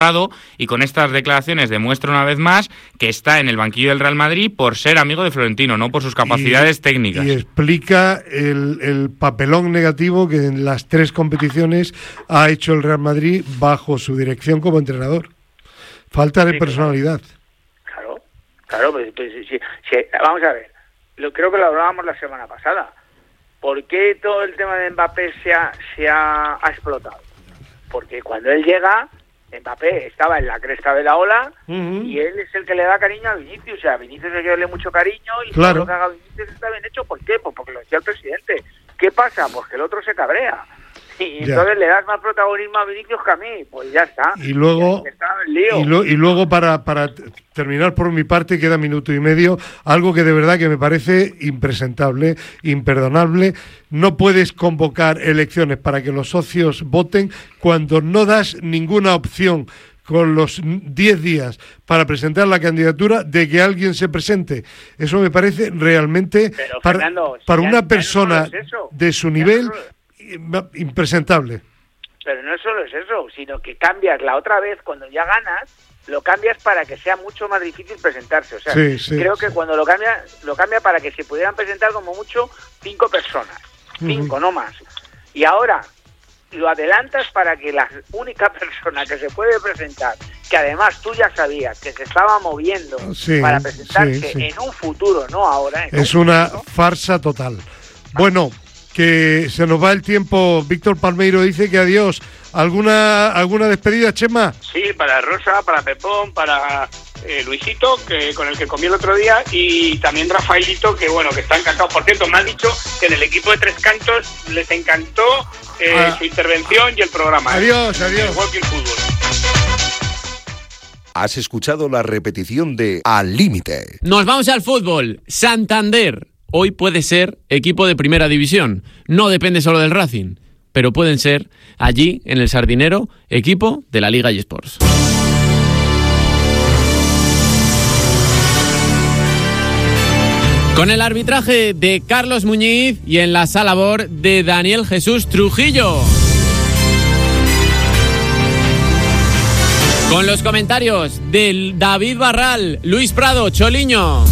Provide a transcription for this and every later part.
y con estas declaraciones demuestra una vez más que está en el banquillo del Real Madrid por ser amigo de Florentino, no por sus capacidades técnicas. Y explica el papelón negativo que en las 3 competiciones ha hecho el Real Madrid bajo su dirección como entrenador. Falta de personalidad. Claro, pues, sí. Vamos a ver, creo que lo hablábamos la semana pasada. ¿Por qué todo el tema de Mbappé se ha explotado? Porque cuando él llega, Mbappé estaba en la cresta de la ola y él es el que le da cariño a Vinicius. O sea, a Vinicius hay que darle mucho cariño y todo lo que haga Vinicius está bien hecho. ¿Por qué? Pues porque lo decía el presidente. ¿Qué pasa? Pues que el otro se cabrea. Y entonces le das más protagonismo a Vinicius que a mí. Pues ya está. Y luego, y luego para terminar por mi parte, queda minuto y medio, algo que de verdad que me parece impresentable, imperdonable. No puedes convocar elecciones para que los socios voten cuando no das ninguna opción con los 10 días para presentar la candidatura de que alguien se presente. Eso me parece realmente, para una persona de su nivel, impresentable. Pero no solo es eso, sino que cambias la otra vez, cuando ya ganas, lo cambias para que sea mucho más difícil presentarse. O sea, creo que cuando lo cambia para que se pudieran presentar como mucho 5 personas, 5, no más. Y ahora lo adelantas para que la única persona que se puede presentar, que además tú ya sabías que se estaba moviendo para presentarse en un futuro, no ahora. Es una farsa total. Bueno, que se nos va el tiempo. Víctor Palmeiro dice que adiós. ¿Alguna despedida, Chema? Sí, para Rosa, para Pepón, para Luisito, que con el que comí el otro día, y también Rafaelito, que bueno, que está encantado. Por cierto, me han dicho que en el equipo de Tres Cantos les encantó su intervención y el programa. Adiós. Igual que el fútbol. Has escuchado la repetición de Al Límite. Nos vamos al fútbol. Santander hoy puede ser equipo de primera división. No depende solo del Racing, pero pueden ser allí, en el Sardinero, equipo de la Liga eSports. Con el arbitraje de Carlos Muñiz y en la sala BOR de Daniel Jesús Trujillo. Con los comentarios de David Barral, Luis Prado, Choliño.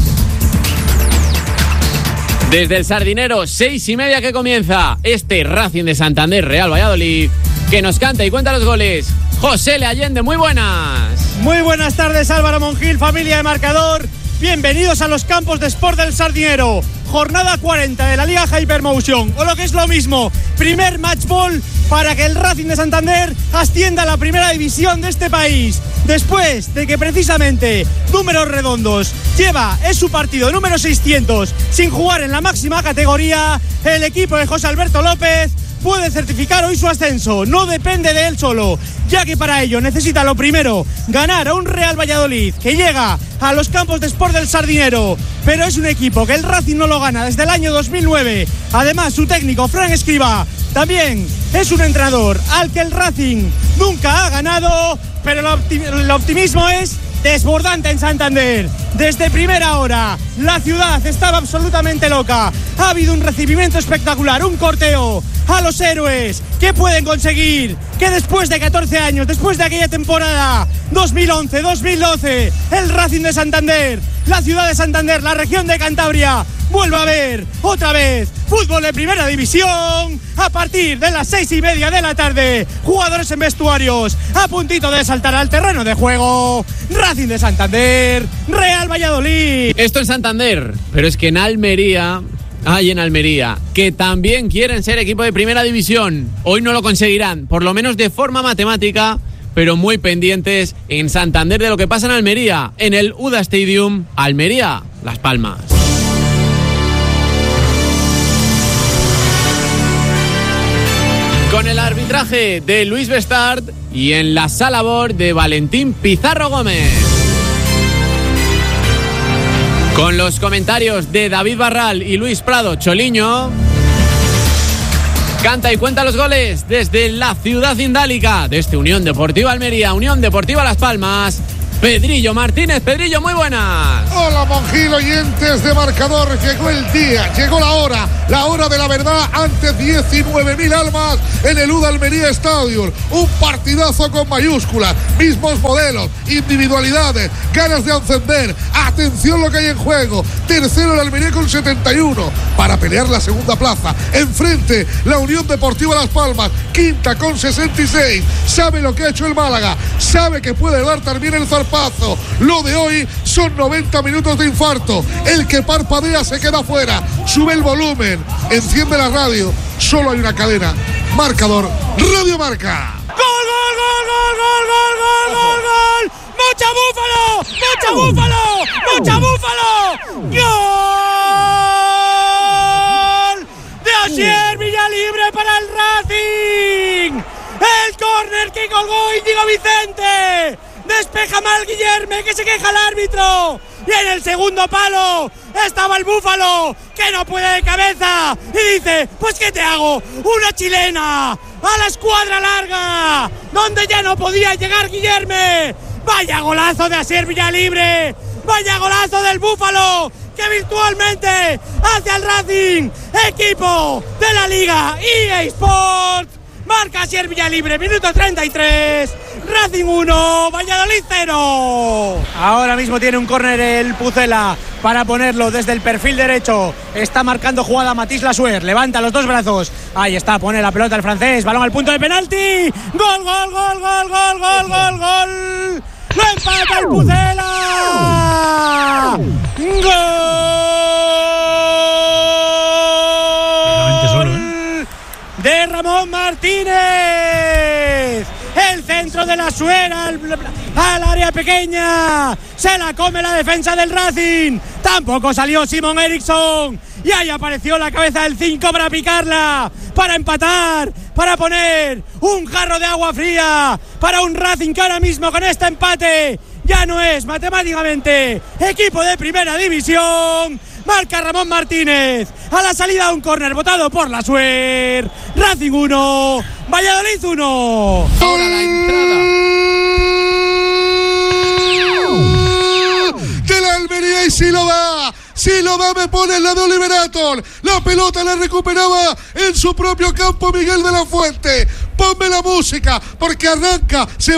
Desde el Sardinero, 6:30 que comienza este Racing de Santander Real Valladolid, que nos canta y cuenta los goles José L. Allende. Muy buenas. Muy buenas tardes, Álvaro Monjil, familia de Marcador. Bienvenidos a los campos de Sport del Sardinero. Jornada 40 de la Liga Hypermotion, o lo que es lo mismo, primer match ball para que el Racing de Santander ascienda a la primera división de este país. Después de que precisamente, números redondos, es su partido número 600 sin jugar en la máxima categoría, el equipo de José Alberto López puede certificar hoy su ascenso. No depende de él solo, ya que para ello necesita lo primero, ganar a un Real Valladolid que llega a los campos de Sport del Sardinero, pero es un equipo que el Racing no lo gana desde el año 2009. Además, su técnico, Fran Escribá, también es un entrenador al que el Racing nunca ha ganado, pero el optimismo es desbordante en Santander. Desde primera hora, la ciudad estaba absolutamente loca. Ha habido un recibimiento espectacular, un corteo a los héroes que pueden conseguir que después de 14 años, después de aquella temporada 2011-2012, el Racing de Santander, la ciudad de Santander, la región de Cantabria, vuelva a ver otra vez fútbol de primera división a partir de las 6:30 de la tarde. Jugadores en vestuarios a puntito de saltar al terreno de juego. Racing de Santander, Real Valladolid. Esto en Santander, pero es que en Almería, que también quieren ser equipo de primera división. Hoy no lo conseguirán, por lo menos de forma matemática, pero muy pendientes en Santander de lo que pasa en Almería, en el UDA Stadium, Almería, Las Palmas. Con el arbitraje de Luis Bestard y en la sala BOR de Valentín Pizarro Gómez. Con los comentarios de David Barral y Luis Prado, Choliño. Canta y cuenta los goles desde la ciudad indálica, desde Unión Deportiva Almería, Unión Deportiva Las Palmas, Pedrillo Martínez. Pedrillo, muy buenas. Hola, Monjil, oyentes de Marcador. Llegó el día, llegó la hora de la verdad ante 19.000 almas en el UDA Almería Stadium. Un partidazo con mayúsculas, mismos modelos, individualidades, ganas de encender. Atención lo que hay en juego. Tercero el Almería con 71 para pelear la segunda plaza. Enfrente la Unión Deportiva Las Palmas, quinta con 66. Sabe lo que ha hecho el Málaga, sabe que puede dar también el zarpazo. Lo de hoy son 90 minutos de infarto. El que parpadea se queda fuera. Sube el volumen, enciende la radio. Solo hay una cadena. Marcador, Radio Marca. ¡Gol, gol, gol, gol, gol, gol, gol, gol, gol! ¡Mucha Búfalo! ¡Mucha Búfalo! ¡Mucha Búfalo! ¡Gol! De Asier Villalibre para el Racing. El córner que colgó Íñigo Vicente. Despeja mal Guillerme, que se queja el árbitro. Y en el segundo palo estaba el Búfalo, que no puede de cabeza. Y dice, pues ¿qué te hago? Una chilena a la escuadra larga, donde ya no podía llegar Guillerme. Vaya golazo de Asier Villalibre. Vaya golazo del Búfalo, que virtualmente hace al Racing equipo de la Liga EA Sports. Marca Asier Villalibre, minuto 33. Racing 1, Valladolid 0. Ahora mismo tiene un córner el Pucela para ponerlo desde el perfil derecho. Está marcando jugada Matisse Lasuer. Levanta los dos brazos. Ahí está, pone la pelota el francés. Balón al punto de penalti. Gol, gol, gol, gol, gol, gol, gol, gol. ¡Lo empata el Pucela! ¡Gol! De Ramón Martínez. El centro de la Suera al área pequeña. Se la come la defensa del Racing. Tampoco salió Simon Eriksson. Y ahí apareció la cabeza del 5 para picarla, para empatar, para poner un jarro de agua fría para un Racing que ahora mismo con este empate ya no es matemáticamente equipo de primera división. Marca Ramón Martínez a la salida de un córner botado por la Suer. Racing 1, Valladolid 1. Ahora la entrada de la Almería, y si lo da, me pone el lado Liberator. La pelota la recuperaba en su propio campo Miguel de la Fuente. Ponme la música, porque arranca, se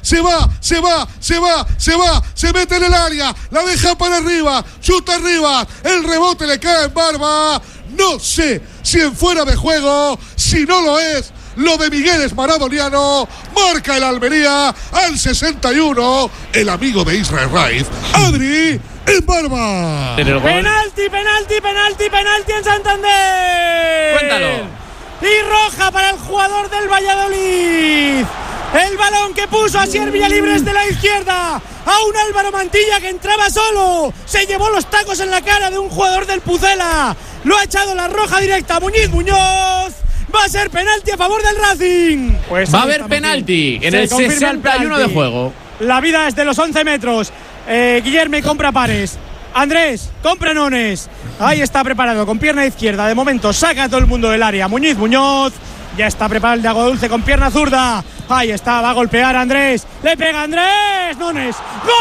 mete en el área, la deja para arriba, chuta arriba, el rebote le cae en Barba. No sé si en fuera de juego, si no lo es, lo de Miguel es maradoniano. Marca el Almería al 61, el amigo de Israel Raiz, Adri en Barba. Penalti en Santander. Cuéntalo. Y roja para el jugador del Valladolid. El balón que puso Asier Villalibre desde la izquierda a un Álvaro Mantilla que entraba solo. Se llevó los tacos en la cara de un jugador del Pucela. Lo ha echado la roja directa a Muñoz. Va a ser penalti a favor del Racing. Pues va a haber penalti en el 61 de juego. La vida es de los 11 metros. Guillerme compra pares. Andrés, compra nones. Ahí está preparado con pierna izquierda. De momento saca a todo el mundo del área. Muñoz. Ya está preparado el de Agua Dulce con pierna zurda. Ahí está, va a golpear a Andrés. Le pega Andrés. Nones. ¡Gol!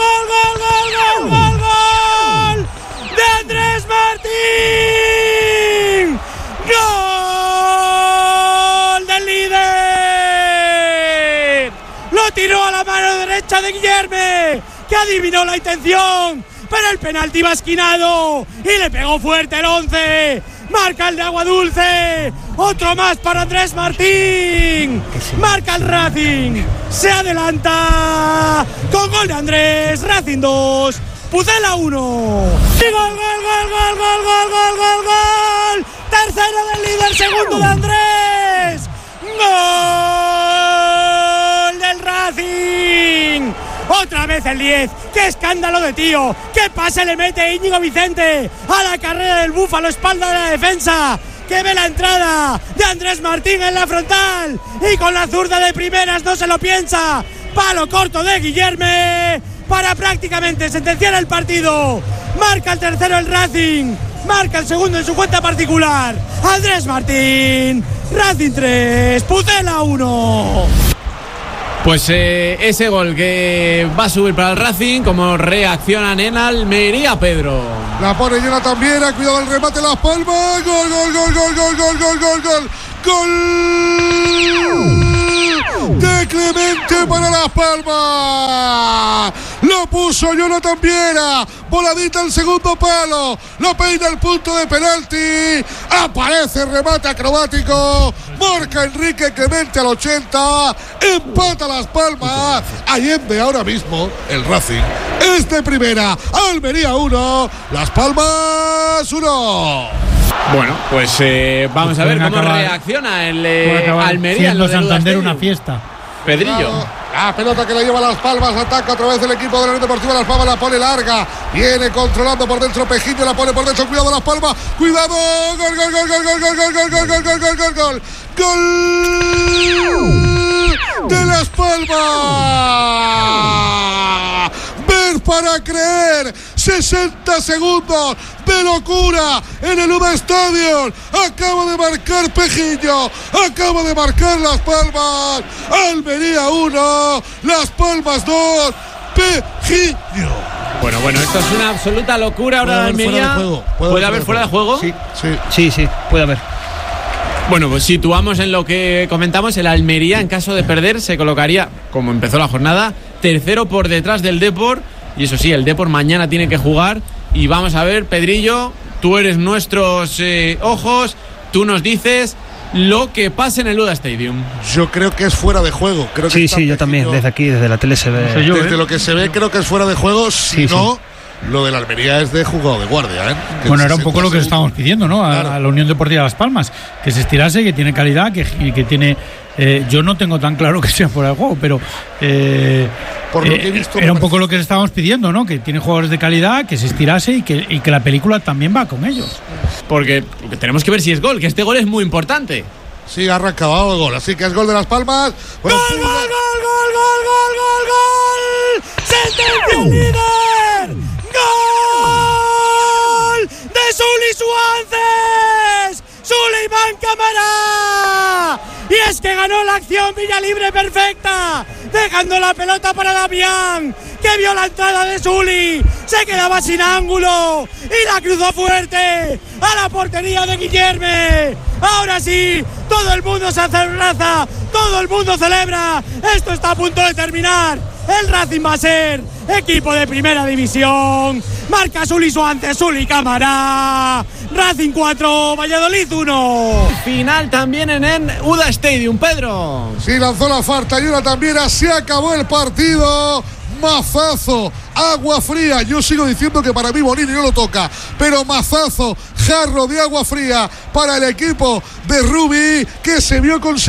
¡De Andrés Martín! ¡Gol del líder! Lo tiró a la mano derecha de Guillerme, que adivinó la intención, pero el penalti va esquinado y le pegó fuerte el 11. Marca el de Agua Dulce. Otro más para Andrés Martín. Marca el Racing. Se adelanta con gol de Andrés. Racing 2, Pucela 1. Y gol. Tercero del líder, segundo de Andrés. Gol del Racing. Otra vez el 10. ¡Qué escándalo de tío! ¡Qué pase le mete Íñigo Vicente a la carrera del Búfalo, espalda de la defensa, que ve la entrada de Andrés Martín en la frontal y con la zurda de primeras no se lo piensa! Palo corto de Guillerme para prácticamente sentenciar el partido. Marca el tercero el Racing, marca el segundo en su cuenta particular Andrés Martín. Racing 3, Pucela 1. Pues ese gol que va a subir para el Racing, como reaccionan en Almería, Pedro. La pone Jonathan Viera, cuidado el remate, Las Palmas. Gol. Gol de Clemente para Las Palmas. Lo puso Jonathan Viera. Voladita al segundo palo. Lo peina el punto de penalti. Aparece el remate acrobático. Marca Enrique Clemente al 80. Empata Las Palmas. Allende ahora mismo el Racing es de primera. Almería 1, Las Palmas 1. Bueno, pues vamos a ver cómo reacciona el Almería. Siendo Santander una fiesta. Pedrillo. La pelota que la lleva Las Palmas, ataca otra vez el equipo de la Unión Deportiva Las Palmas, la pone larga, viene controlando por dentro Pejiño, la pone por dentro, cuidado Las Palmas, cuidado, gol de Las Palmas. Ver para creer, 60 segundos de locura en el UDA Stadium. Acaba de marcar Pejiño, acaba de marcar Las Palmas. Almería 1, Las Palmas 2, Pejiño. Bueno, esto es una absoluta locura ahora de Almería. ¿Puede haber fuera de juego? Sí, puede haber. Bueno, pues situamos en lo que comentamos, el Almería en caso de perder se colocaría, como empezó la jornada, tercero por detrás del Depor. Y eso sí, el Depor mañana tiene que jugar. Y vamos a ver, Pedrillo, tú eres nuestros ojos, tú nos dices lo que pasa en el UDA Stadium. Yo creo que es fuera de juego. Creo que sí, yo también, desde aquí, desde la tele se ve. Desde lo que se ve creo que es fuera de juego, si no... Lo de la Almería es de jugado de guardia, ¿eh? Bueno, era un poco lo que estábamos pidiendo, ¿no? A la Unión Deportiva Las Palmas, que se estirase, que tiene calidad, que tiene. Yo no tengo tan claro que sea fuera de juego, pero por lo que he visto, era un poco lo que estábamos pidiendo, ¿no? Que tiene jugadores de calidad, que se estirase y que la película también va con ellos. Porque tenemos que ver si es gol, que este gol es muy importante. Sí, ha arrancado el gol, así que es gol de Las Palmas. Bueno, ¡Gol! ¡Sentencia al líder! ¡Gol de Suli Suárez! ¡Suleiman Cámara! Y es que ganó la acción Villalibre perfecta, dejando la pelota para Damián, que vio la entrada de Suli, se quedaba sin ángulo y la cruzó fuerte a la portería de Guillerme. Ahora sí, todo el mundo se abraza, todo el mundo celebra. Esto está a punto de terminar. El Racing va a ser equipo de primera división. Marca Suli Suárez, Suli Cámara. Racing 4, Valladolid 1. Final también en UDA Stadium, Pedro. Sí, lanzó la falta y una también. Se acabó el partido. Mazazo, agua fría. Yo sigo diciendo que para mí Bonini no lo toca, pero mazazo, jarro de agua fría para el equipo de Rubi, que se vio con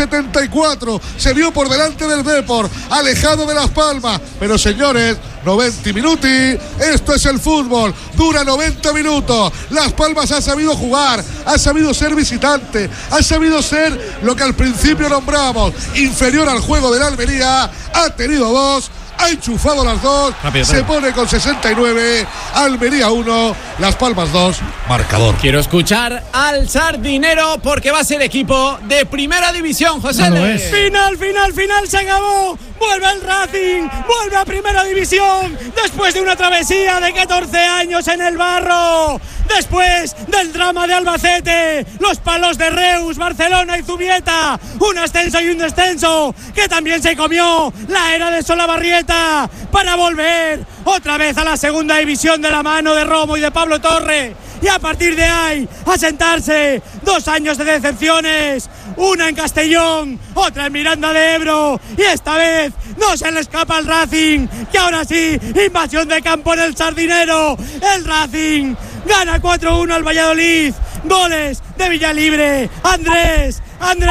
74, se vio por delante del Depor, alejado de Las Palmas. Pero señores, 90 minuti, esto es el fútbol, dura 90 minutos. Las Palmas ha sabido jugar, ha sabido ser visitante, ha sabido ser lo que al principio nombramos, inferior al juego de la Almería. Ha tenido dos, ha enchufado las dos, se pone con 69, Almería 1, Las Palmas 2, marcador. Quiero escuchar al Sardinero porque va a ser equipo de primera división, José. Final, se acabó. Vuelve el Racing, vuelve a primera división después de una travesía de 14 años en el barro. Después del drama de Albacete, los palos de Reus, Barcelona y Zubieta, un ascenso y un descenso que también se comió la era de Solabarrieta para volver otra vez a la segunda división de la mano de Romo y de Pablo Torre. Y a partir de ahí, a sentarse 2 años de decepciones, una en Castellón, otra en Miranda de Ebro, y esta vez no se le escapa al Racing, que ahora sí, invasión de campo en el Sardinero. El Racing gana 4-1 al Valladolid, goles de Villalibre, Andrés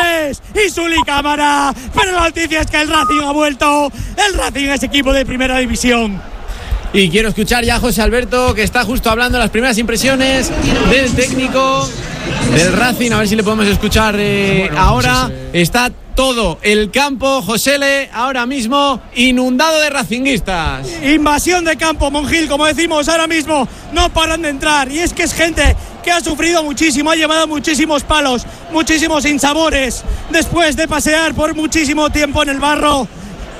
y Suli Cámara. Pero la noticia es que el Racing ha vuelto, el Racing es equipo de primera división. Y quiero escuchar ya a José Alberto, que está justo hablando de las primeras impresiones del técnico del Racing. A ver si le podemos escuchar ahora. Está todo el campo, Josele, ahora mismo inundado de racinguistas. Invasión de campo, Monjil, como decimos, ahora mismo no paran de entrar. Y es que es gente que ha sufrido muchísimo, ha llevado muchísimos palos, muchísimos sinsabores, después de pasear por muchísimo tiempo en el barro.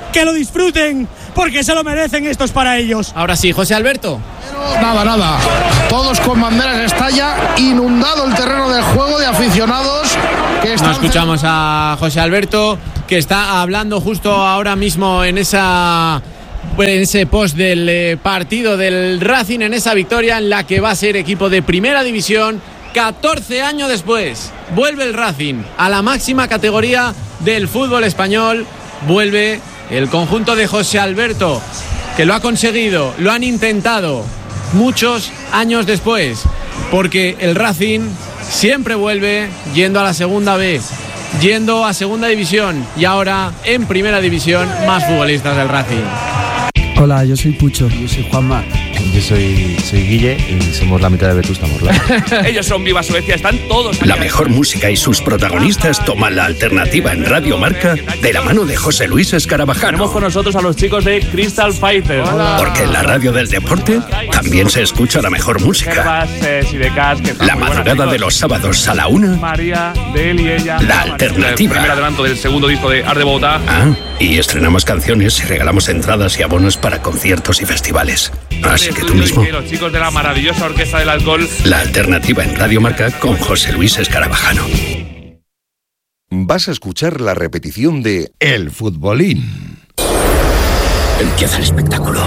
que lo disfruten, porque se lo merecen, esto es para ellos. Ahora sí, José Alberto. Nada, todos con banderas, está ya inundado el terreno del juego de aficionados que están... No escuchamos a José Alberto, que está hablando justo ahora mismo en ese post del partido del Racing, en esa victoria en la que va a ser equipo de primera división. 14 años después, vuelve el Racing a la máxima categoría del fútbol español. Vuelve el conjunto de José Alberto, que lo ha conseguido, lo han intentado muchos años después, porque el Racing siempre vuelve yendo a la segunda B, yendo a segunda división, y ahora en primera división más futbolistas del Racing. Hola, yo soy Pucho. Yo soy Juanma. Yo soy Guille y somos la mitad de Vetusta Morla. Ellos son Viva Suecia, están todos... La mejor música y sus protagonistas toman la alternativa en Radio Marca de la mano de José Luis Escarabajano. Tenemos con nosotros a los chicos de Crystal Fighters. Porque en la radio del deporte también se escucha la mejor música. La madrugada de los sábados a la 1. María, de él y ella. La alternativa. El primer adelanto del segundo disco de Art de Bogotá. Y estrenamos canciones y regalamos entradas y abonos para conciertos y festivales. Así que tú mismo. Los chicos de la maravillosa Orquesta del Alcohol. La alternativa en Radio Marca con José Luis Escarabajano. Vas a escuchar la repetición de El Futbolín. Empieza el espectáculo.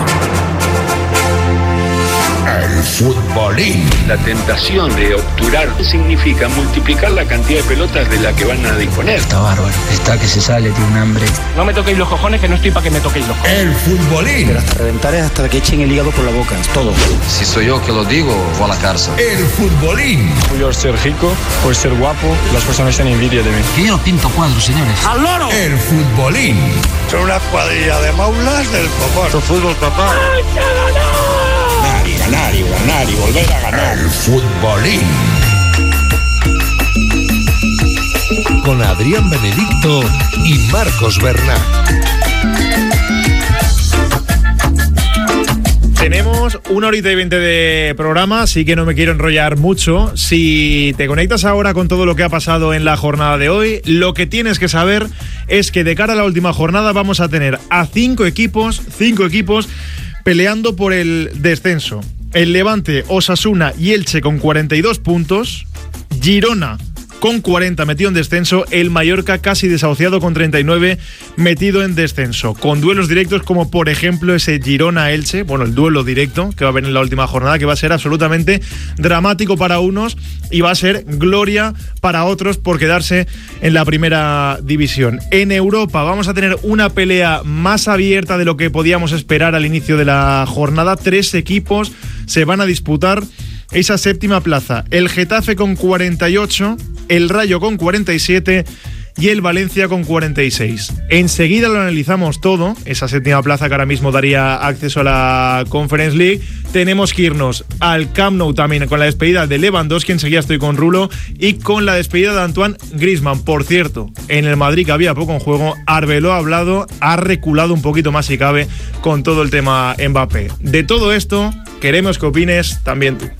El Futbolín. La tentación de obturar significa multiplicar la cantidad de pelotas de la que van a disponer. Está bárbaro, está que se sale, tiene un hambre. No me toquéis los cojones, que no estoy para que me toquéis los cojones. El Futbolín. Pero hasta reventar es hasta que echen el hígado por la boca, es todo. Si soy yo que lo digo, voy a la cárcel. El Futbolín. Por ser rico, por ser guapo, las personas tienen envidia de mí. Que yo no pinto cuadros, señores. ¡Al loro! El Futbolín. Son una cuadrilla de maulas del popón. ¿Tu fútbol, papá? ¡Ay, que ganó! Ganar y volver a ganar. El Futbolín. Con Adrián Benedicto y Marcos Bernat. Tenemos 1 horita y 20 de programa, así que no me quiero enrollar mucho. Si te conectas ahora con todo lo que ha pasado en la jornada de hoy, lo que tienes que saber es que de cara a la última jornada vamos a tener a 5 equipos peleando por el descenso. El Levante, Osasuna y Elche con 42 puntos. Girona con 40 metido en descenso. El Mallorca casi desahuciado con 39 metido en descenso. Con duelos directos como por ejemplo ese Girona-Elche. Bueno, el duelo directo que va a haber en la última jornada, que va a ser absolutamente dramático para unos y va a ser gloria para otros por quedarse en la primera división. En Europa vamos a tener una pelea más abierta de lo que podíamos esperar al inicio de la jornada. 3 equipos se van a disputar esa séptima plaza. El Getafe con 48, el Rayo con 47 y el Valencia con 46. Enseguida lo analizamos todo, esa séptima plaza que ahora mismo daría acceso a la Conference League. Tenemos que irnos al Camp Nou también con la despedida de Lewandowski. Enseguida estoy con Rulo y con la despedida de Antoine Griezmann. Por cierto, en el Madrid, que había poco en juego, Arbeloa ha hablado, ha reculado un poquito más si cabe con todo el tema Mbappé. De todo esto queremos que opines también tú.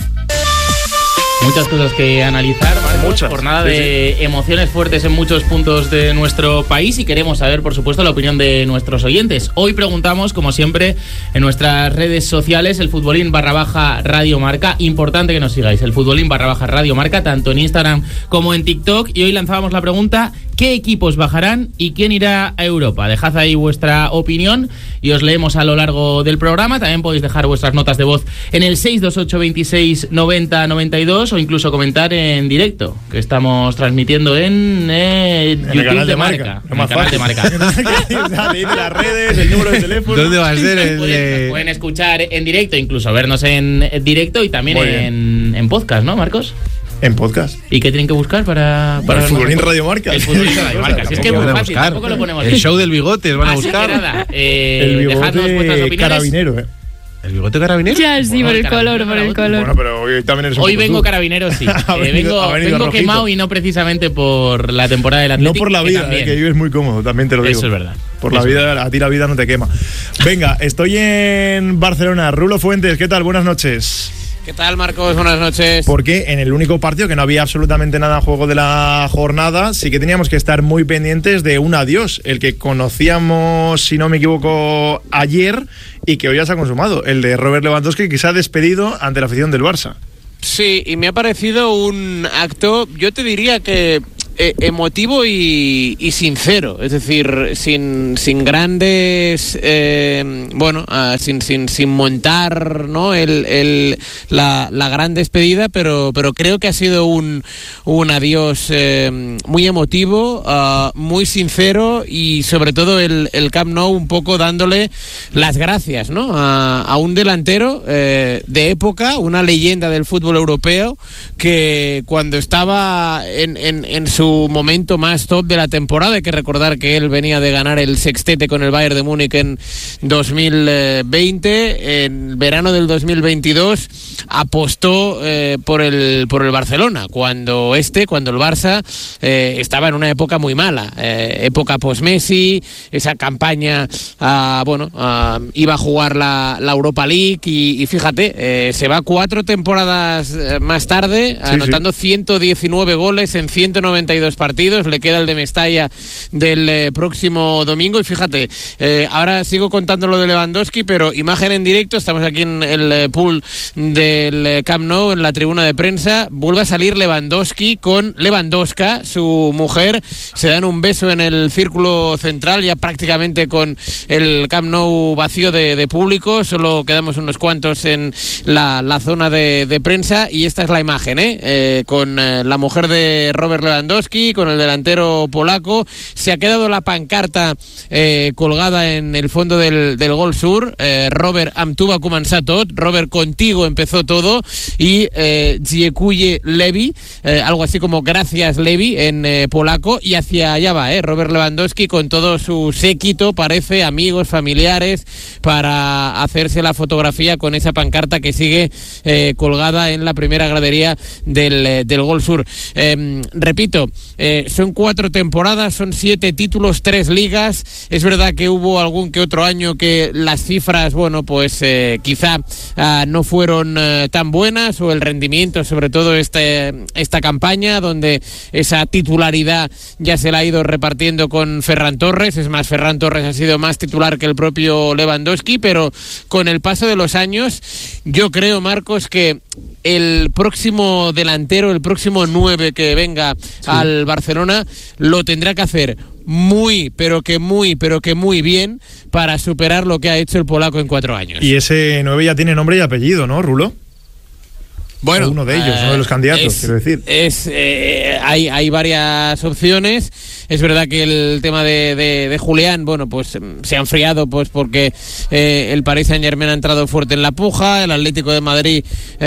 Muchas cosas que analizar, muchas. Jornada de emociones fuertes en muchos puntos de nuestro país y queremos saber, por supuesto, la opinión de nuestros oyentes. Hoy preguntamos, como siempre, en nuestras redes sociales, el futbolín /Radio Marca. Importante que nos sigáis, el futbolín /Radio Marca, tanto en Instagram como en TikTok. Y hoy lanzábamos la pregunta: ¿qué equipos bajarán y quién irá a Europa? Dejad ahí vuestra opinión y os leemos a lo largo del programa. También podéis dejar vuestras notas de voz en el 628 26 90 92 o incluso comentar en directo, que estamos transmitiendo en YouTube el canal de Marca. En el canal de Marca. Las redes, el número de teléfono. ¿Dónde va a ser pueden escuchar en directo, incluso vernos en directo y también en podcast, ¿no, Marcos? En podcast. ¿Y qué tienen que buscar para el futbolín Radio Marca? El futbolín Radio Marca. Si es que es muy fácil, tampoco lo ponemos. El show del bigote, van a buscar. Nada, el bigote carabinero, ¿El bigote carabinero? Ya, sí, por el color. Bueno, pero hoy también hoy vengo carabinero, sí. vengo quemado y no precisamente por la temporada del Atlético. No por la vida, que vives muy cómodo, también te lo digo. Eso es verdad. Por la vida, a ti la vida no te quema. Venga, estoy en Barcelona. Rulo Fuentes, ¿qué tal? Buenas noches. ¿Qué tal, Marcos? Buenas noches. Porque en el único partido que no había absolutamente nada en juego de la jornada, sí que teníamos que estar muy pendientes de un adiós, el que conocíamos, si no me equivoco, ayer y que hoy ya se ha consumado, el de Robert Lewandowski, que se ha despedido ante la afición del Barça. Sí, y me ha parecido un acto, yo te diría que emotivo y sincero, es decir, sin grandes sin montar, ¿no? la gran despedida, pero creo que ha sido un adiós muy emotivo, muy sincero, y sobre todo el Camp Nou un poco dándole las gracias, ¿no? a un delantero de época, una leyenda del fútbol europeo, que cuando estaba en su momento más top de la temporada, hay que recordar que él venía de ganar el sextete con el Bayern de Múnich en 2020, en verano del 2022 apostó por el Barcelona, cuando el Barça estaba en una época muy mala, época post-Messi, esa campaña iba a jugar la Europa League y fíjate, se va 4 temporadas más tarde, anotando 119 goles en 192 partidos, le queda el de Mestalla del próximo domingo, y fíjate, ahora sigo contando lo de Lewandowski, pero imagen en directo, estamos aquí en el pool del Camp Nou, en la tribuna de prensa, vuelve a salir Lewandowski con Lewandowska, su mujer, se dan un beso en el círculo central, ya prácticamente con el Camp Nou vacío de público, solo quedamos unos cuantos en la zona de prensa, y esta es la imagen, con la mujer de Robert Lewandowski, con el delantero polaco. Se ha quedado la pancarta colgada en el fondo del Gol Sur, Robert, amb tu va començar tot, Robert, contigo empezó todo, y Dziękuję Levi, algo así como gracias Levi en polaco, y hacia allá va Robert Lewandowski con todo su séquito, parece, amigos, familiares, para hacerse la fotografía con esa pancarta que sigue colgada en la primera gradería del Gol Sur. Repito, son 4 temporadas, son 7 títulos, 3 ligas. Es verdad que hubo algún que otro año que las cifras, quizá no fueron tan buenas, o el rendimiento, sobre todo esta campaña, donde esa titularidad ya se la ha ido repartiendo con Ferran Torres. Es más, Ferran Torres ha sido más titular que el propio Lewandowski, pero con el paso de los años, yo creo, Marcos, que el próximo delantero, el próximo 9 que venga al Barcelona, lo tendrá que hacer muy bien para superar lo que ha hecho el polaco en 4 años. Y ese 9 ya tiene nombre y apellido, ¿no, Rulo? Bueno, o uno de ellos, uno de los candidatos, quiero decir. Hay varias opciones. Es verdad que el tema de Julián, se ha enfriado, porque el Paris Saint-Germain ha entrado fuerte en la puja, el Atlético de Madrid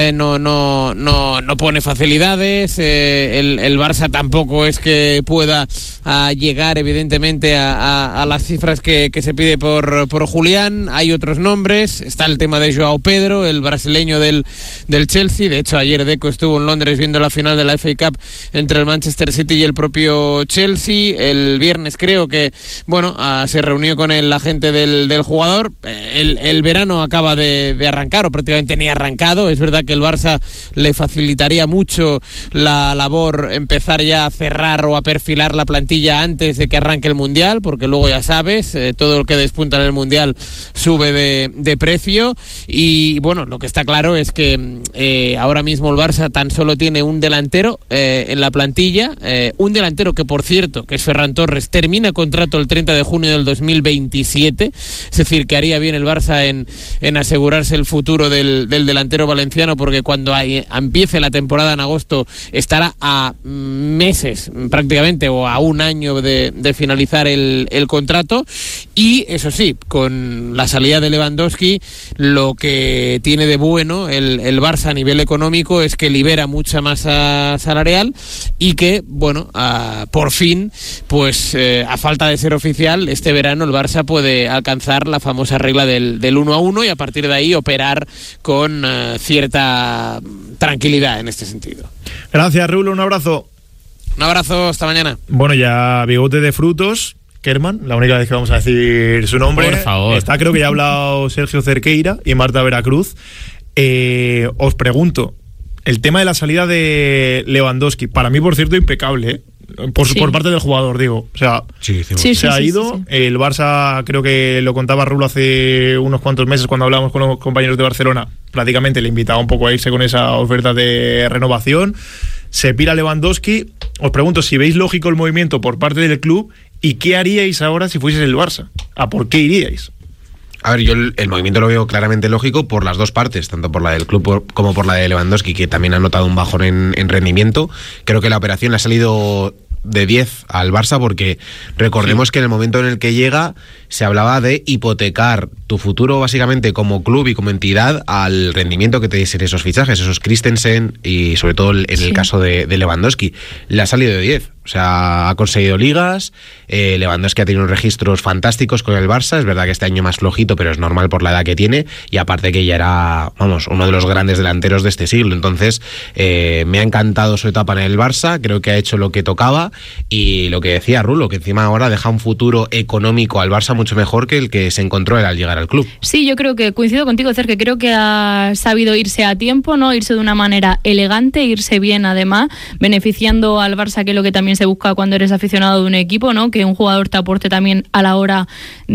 no pone facilidades, el Barça tampoco es que pueda llegar, evidentemente, a las cifras que se pide por Julián. Hay otros nombres, está el tema de Joao Pedro, el brasileño del Chelsea. De hecho, ayer Deco estuvo en Londres viendo la final de la FA Cup entre el Manchester City y el propio Chelsea. El viernes creo que se reunió con el agente del jugador. El verano acaba de arrancar, o prácticamente ni arrancado. Es verdad que el Barça le facilitaría mucho la labor empezar ya a cerrar o a perfilar la plantilla antes de que arranque el Mundial, porque luego ya sabes, todo lo que despunta en el Mundial sube de precio. Y lo que está claro es que ahora mismo el Barça tan solo tiene un delantero en la plantilla, un delantero que, por cierto, que es Ferran Torres, termina contrato el 30 de junio del 2027, es decir, que haría bien el Barça en asegurarse el futuro del delantero valenciano, porque cuando empiece la temporada en agosto estará a meses prácticamente, o a un año de finalizar el contrato. Y eso sí, con la salida de Lewandowski, lo que tiene de bueno el Barça a nivel económico es que libera mucha masa salarial, y que por fin, a falta de ser oficial, este verano el Barça puede alcanzar la famosa regla del 1-1, y a partir de ahí operar con cierta tranquilidad en este sentido. Gracias, Rulo, un abrazo. Un abrazo, hasta mañana. Bueno, ya bigote de frutos, Kerman, la única vez que vamos a decir su nombre. Por favor. Creo que ya ha hablado Sergio Cerqueira y Marta Veracruz. Os pregunto, el tema de la salida de Lewandowski, para mí, por cierto, impecable, por parte del jugador, digo. O sea, se ha ido. El Barça, creo que lo contaba Rulo hace unos cuantos meses cuando hablábamos con los compañeros de Barcelona, prácticamente le invitaba un poco a irse con esa oferta de renovación. Se pira Lewandowski. Os pregunto si veis lógico el movimiento por parte del club y qué haríais ahora si fueseis el Barça. ¿A por qué iríais? A ver, yo el movimiento lo veo claramente lógico por las dos partes, tanto por la del club como por la de Lewandowski, que también ha notado un bajón en rendimiento. Creo que la operación le ha salido de 10 al Barça, porque recordemos que en el momento en el que llega se hablaba de hipotecar tu futuro básicamente como club y como entidad al rendimiento que te diesen esos fichajes, esos Christensen y sobre todo en el caso de Lewandowski. Le ha salido de 10. O sea, ha conseguido ligas, Lewandowski ha tenido unos registros fantásticos con el Barça, es verdad que este año más flojito, pero es normal por la edad que tiene, y aparte que ya era, uno de los grandes delanteros de este siglo. Entonces, me ha encantado su etapa en el Barça, creo que ha hecho lo que tocaba, y lo que decía Rulo, que encima ahora deja un futuro económico al Barça mucho mejor que el que se encontró él al llegar al club. Sí, yo creo que coincido contigo, Cer, que creo que ha sabido irse a tiempo, ¿no? Irse de una manera elegante, irse bien además, beneficiando al Barça, que es lo que también se busca cuando eres aficionado de un equipo, ¿no? Que un jugador te aporte también a la hora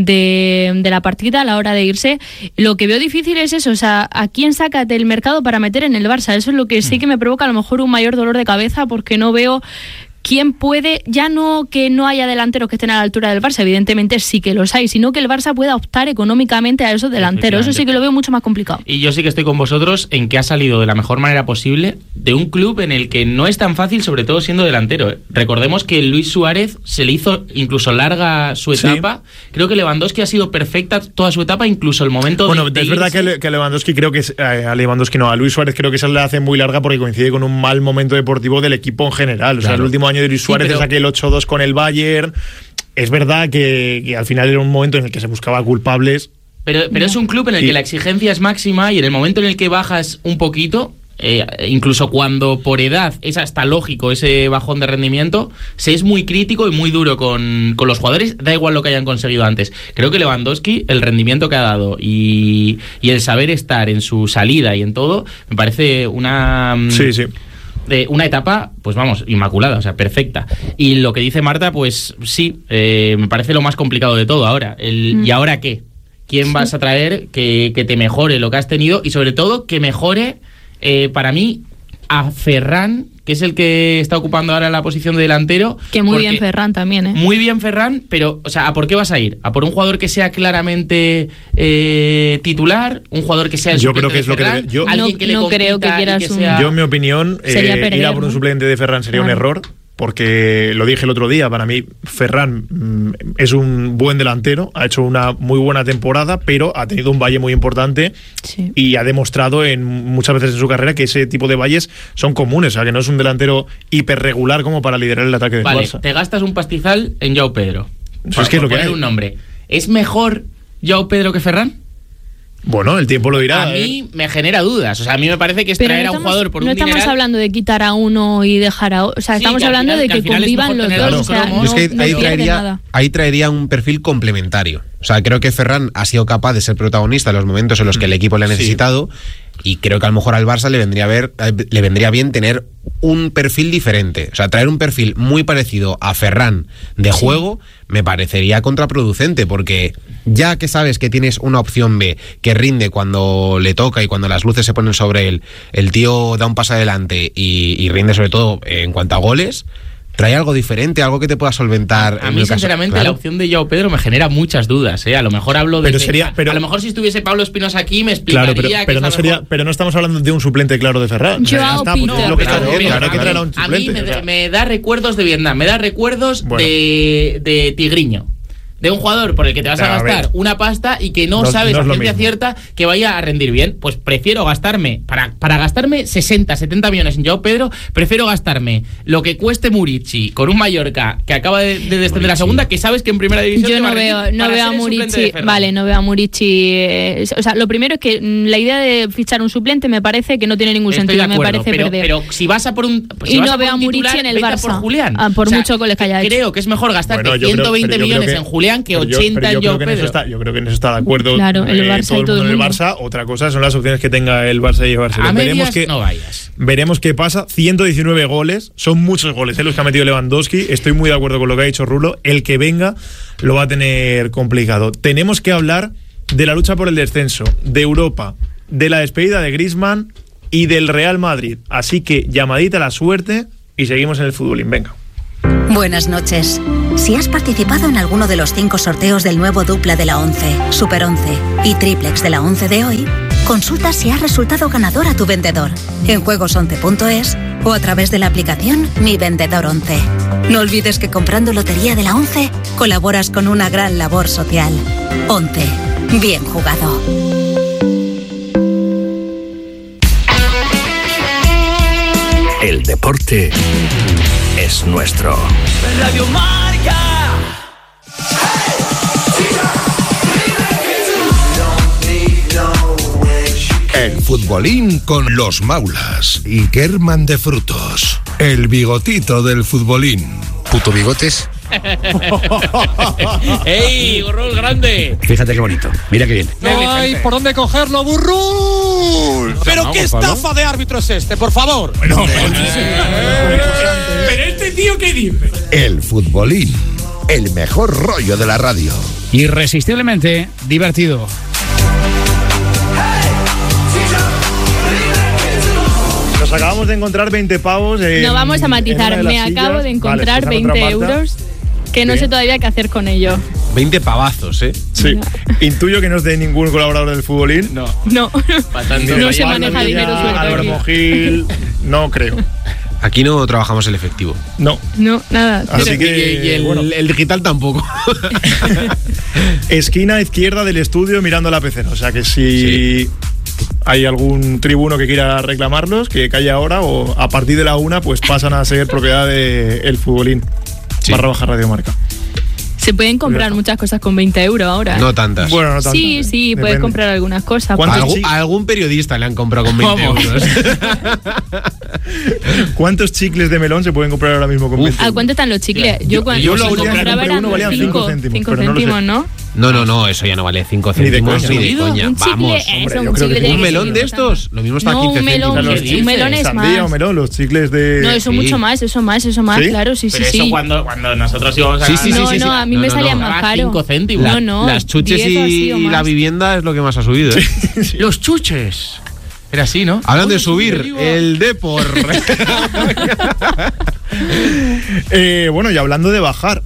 de la partida, a la hora de irse. Lo que veo difícil es eso, o sea, ¿a quién sacas del mercado para meter en el Barça? Eso es lo que sí que me provoca a lo mejor un mayor dolor de cabeza, porque no veo quién puede, ya no que no haya delanteros que estén a la altura del Barça, evidentemente sí que los hay, sino que el Barça pueda optar económicamente a esos delanteros. Eso sí que lo veo mucho más complicado. Y yo sí que estoy con vosotros en que ha salido de la mejor manera posible de un club en el que no es tan fácil, sobre todo siendo delantero. Recordemos que Luis Suárez se le hizo incluso larga su etapa. Creo que Lewandowski ha sido perfecta toda su etapa, incluso el momento de es verdad que Lewandowski creo que a Luis Suárez creo que se le hace muy larga porque coincide con un mal momento deportivo del equipo en general. O sea, el último año de Luis Suárez es aquel 8-2 con el Bayern. Es verdad que al final era un momento en el que se buscaba culpables. Pero es un club en el que la exigencia es máxima, y en el momento en el que bajas un poquito, incluso cuando por edad es hasta lógico ese bajón de rendimiento, se es muy crítico y muy duro con los jugadores, da igual lo que hayan conseguido antes. Creo que Lewandowski, el rendimiento que ha dado y el saber estar en su salida y en todo, me parece una etapa, pues vamos, inmaculada, o sea, perfecta. Y lo que dice Marta, pues sí, me parece lo más complicado de todo ahora. ¿Y ahora qué? ¿Quién vas a traer que te mejore lo que has tenido? Y sobre todo, que mejore, para mí, a Ferran, que es el que está ocupando ahora la posición de delantero. Que muy bien Ferran también, ¿eh? Muy bien Ferran, pero, o sea, ¿a por qué vas a ir? ¿A por un jugador que sea claramente titular? ¿Un jugador que sea el suplente de Ferran? Yo no creo que quieras Yo, en mi opinión, ir a por un suplente de Ferran sería un error. Porque lo dije el otro día, para mí Ferran es un buen delantero, ha hecho una muy buena temporada, pero ha tenido un valle muy importante y ha demostrado muchas veces en su carrera que ese tipo de valles son comunes, o sea, que no es un delantero hiperregular como para liderar el ataque del Barça. Te gastas un pastizal en Joao Pedro. Pues es lo que hay. Un nombre. ¿Es mejor Joao Pedro que Ferran? Bueno, el tiempo lo dirá. A mí me genera dudas. O sea, a mí me parece que es traer a un jugador por un dineral. No estamos hablando de quitar a uno y dejar a otro. O sea, estamos hablando de que convivan los dos. O sea, es que ahí traería un perfil complementario. O sea, creo que Ferran ha sido capaz de ser protagonista en los momentos en los que el equipo le ha necesitado. Y creo que a lo mejor al Barça le vendría bien tener un perfil diferente. O sea, traer un perfil muy parecido a Ferran de juego me parecería contraproducente, porque ya que sabes que tienes una opción B que rinde cuando le toca y cuando las luces se ponen sobre él, el tío da un paso adelante y rinde sobre todo en cuanto a goles. Trae algo diferente, algo que te pueda solventar. A mí, sinceramente, la opción de Joao Pedro me genera muchas dudas. A lo mejor hablo de... a lo mejor si estuviese Pablo Espinosa aquí me explicaría pero no estamos hablando de un suplente claro de Ferran. A mí me da recuerdos de Vietnam, me da recuerdos de Tigriño. De un jugador por el que te vas a gastar una pasta y que no sabes a ciencia cierta que vaya a rendir bien. Pues prefiero gastarme, para gastarme 60, 70 millones en Joao Pedro, prefiero gastarme lo que cueste Murici con un Mallorca que acaba de descender a segunda, que sabes que en primera división yo no veo a Murici. Vale, no veo a Murici. O sea, lo primero es que la idea de fichar un suplente me parece que no tiene ningún sentido. Me parece perder. Pero si vas a por un... y no veo a Murici en el Barça. Por Julián. Por mucho goles que haya hecho. Creo que es mejor gastarte 120 millones en Julián pelean que 80 el Joao Pedro. Yo creo que en eso está de acuerdo. Claro, el Barça todo y todo el el mundo del mundo. Barça. Otra cosa son las opciones que tenga el Barça de llevárselo. A medias no vayas. Veremos qué pasa. 119 goles, son muchos goles los que ha metido Lewandowski. Estoy muy de acuerdo con lo que ha dicho Rulo. El que venga lo va a tener complicado. Tenemos que hablar de la lucha por el descenso, de Europa, de la despedida de Griezmann y del Real Madrid. Así que llamadita a la suerte y seguimos en el futbolín. Venga. Buenas noches. Si has participado en alguno de los 5 sorteos del nuevo dupla de la 11, Super 11 y triplex de la 11 de hoy, consulta si has resultado ganador a tu vendedor en juegos11.es o a través de la aplicación Mi Vendedor 11. No olvides que comprando Lotería de la 11 colaboras con una gran labor social. 11. Bien jugado. El deporte es nuestro. Radio Marca. El futbolín con los Maulas y Kerman de Frutos. El bigotito del futbolín. Puto bigotes. ¡Ey, Burrul grande! Fíjate qué bonito. Mira qué bien. No hay por dónde cogerlo, Burrul. Pero qué estafa de árbitro es este, por favor. Pero este tío, ¿qué dice? El futbolín. El mejor rollo de la radio. Irresistiblemente divertido. Nos acabamos de encontrar 20 pavos. No vamos a matizar. Me acabo de encontrar 20 euros que no sé todavía qué hacer con ello. 20 pavazos, ¿eh? Sí. Intuyo que no es de ningún colaborador del futbolín. No. No se maneja dinero suelto. Álvaro Mojil, no creo. Aquí no trabajamos el efectivo. No. No, nada. Así que y el digital tampoco. Esquina izquierda del estudio mirando la pecera. O sea que si hay algún tribuno que quiera reclamarlos, que calle ahora o a partir de la 1 pues pasan a ser propiedad de El Futbolín. / Radio Marca. Se pueden comprar muchas cosas con 20 euros ahora. No tantas. Bueno, no tantas. Sí, puedes comprar algunas cosas. A algún periodista le han comprado con 20 euros. ¿Cuántos chicles de melón se pueden comprar ahora mismo con 20 euros? ¿A cuánto están los chicles? Yo lo compraba eran uno valían 5 céntimos, ¿no? No, eso ya no vale 5 céntimos ni de coña. Vamos, ¿un melón de estos? Lo mismo está a 15 céntimos. Un melón es más. Sandía o melón, los chicles de... No, eso mucho más, eso más, claro, sí. Pero eso cuando nosotros íbamos a... No, a mí me salían más caro. 5 céntimos. No. Las chuches y la vivienda es lo que más ha subido, ¿eh? Los chuches. Era así, ¿no? Hablan de subir el Depor. Bueno, y hablando de bajar.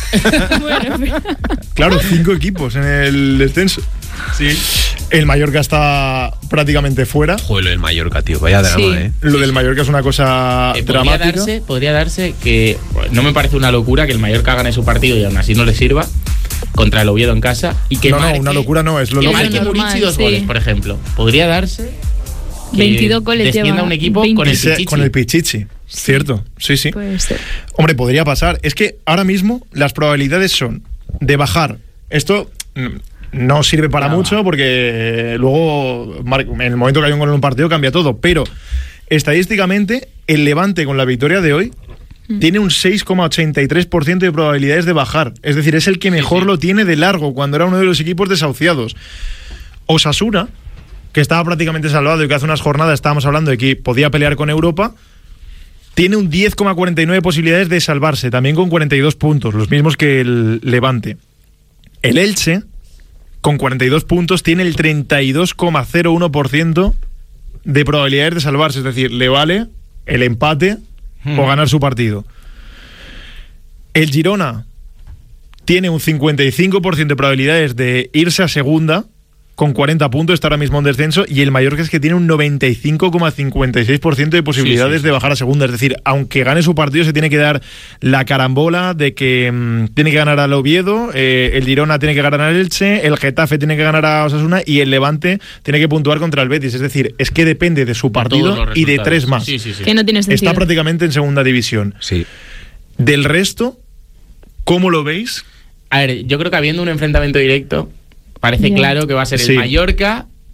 Claro, 5 equipos en el descenso. Sí. El Mallorca está prácticamente fuera. Joder, el Mallorca, tío, vaya drama, ¿eh? Lo del Mallorca es una cosa dramática. Podría darse que no me parece una locura que el Mallorca gane su partido y aún así no le sirva contra el Oviedo en casa y que marque, una locura no es lo que lógico. marque Murici 2 goles, por ejemplo. Podría darse que 22 goles descienda un equipo 20. con el Pichichi. Cierto, sí. Puede ser. Hombre, podría pasar. Es que ahora mismo las probabilidades son de bajar. Esto no sirve para mucho porque luego en el momento que hay un gol en un partido cambia todo, pero estadísticamente el Levante con la victoria de hoy tiene un 6,83% de probabilidades de bajar. Es decir, es el que mejor lo tiene de largo cuando era uno de los equipos desahuciados. Osasuna, que estaba prácticamente salvado y que hace unas jornadas estábamos hablando de que podía pelear con Europa, tiene un 10,49 posibilidades de salvarse, también con 42 puntos, los mismos que el Levante. El Elche, con 42 puntos, tiene el 32,01% de probabilidades de salvarse, es decir, le vale el empate o ganar su partido. El Girona tiene un 55% de probabilidades de irse a segunda, con 40 puntos, está ahora mismo en descenso, y el Mallorca es que tiene un 95,56% de posibilidades de bajar a segunda. Es decir, aunque gane su partido, se tiene que dar la carambola de que tiene que ganar al Oviedo, el Girona tiene que ganar al Elche, el Getafe tiene que ganar a Osasuna y el Levante tiene que puntuar contra el Betis. Es decir, es que depende de su partido y de 3 más. Que no tiene sentido. Está prácticamente en segunda división. Sí. Del resto, ¿cómo lo veis? A ver, yo creo que habiendo un enfrentamiento directo, parece claro que va a ser el Mallorca